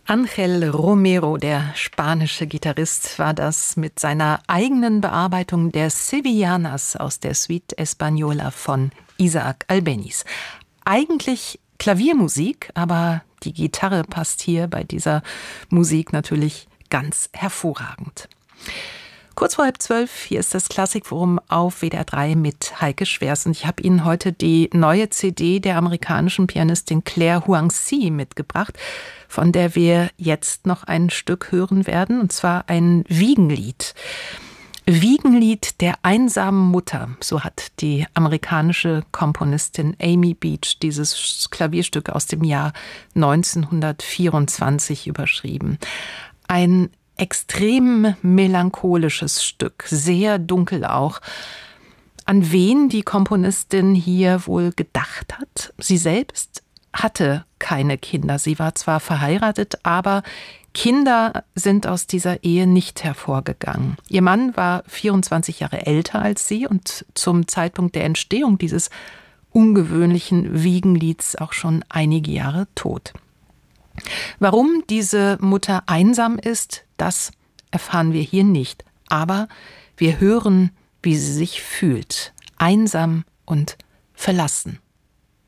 Ángel Romero, der spanische Gitarrist, war das mit seiner eigenen Bearbeitung der Sevillanas aus der Suite Española von Isaac Albéniz. Eigentlich Klaviermusik, aber die Gitarre passt hier bei dieser Musik natürlich ganz hervorragend. Kurz vor 11:30, hier ist das Klassikforum auf WDR 3 mit Heike Schwers. Und ich habe Ihnen heute die neue CD der amerikanischen Pianistin Claire Huang-Si mitgebracht, von der wir jetzt noch ein Stück hören werden, und zwar ein Wiegenlied. Wiegenlied der einsamen Mutter, so hat die amerikanische Komponistin Amy Beach dieses Klavierstück aus dem Jahr 1924 überschrieben. Ein extrem melancholisches Stück, sehr dunkel auch. An wen die Komponistin hier wohl gedacht hat? Sie selbst hatte keine Kinder. Sie war zwar verheiratet, aber Kinder sind aus dieser Ehe nicht hervorgegangen. Ihr Mann war 24 Jahre älter als sie und zum Zeitpunkt der Entstehung dieses ungewöhnlichen Wiegenlieds auch schon einige Jahre tot. Warum diese Mutter einsam ist, das erfahren wir hier nicht. Aber wir hören, wie sie sich fühlt. Einsam und verlassen.